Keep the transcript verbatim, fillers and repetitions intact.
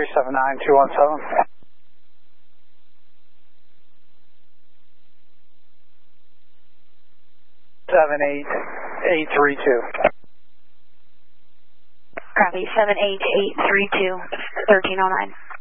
three seven nine two one seven. seven eight eight three two. Copy, seven eight eight three two, thirteen oh nine.